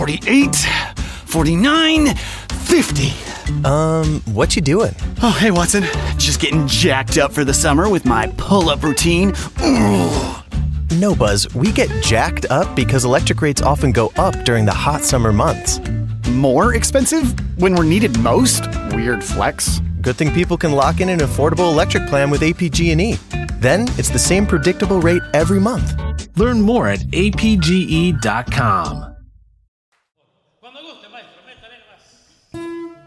48, 49, 50. What you doing? Oh, hey, Watson. Just getting jacked up for the summer with my pull-up routine. Ooh. No, Buzz, we get jacked up because electric rates often go up during the hot summer months. More expensive when we're needed most? Weird flex. Good thing people can lock in an affordable electric plan with APG&E. Then it's the same predictable rate every month. Learn more at apge.com.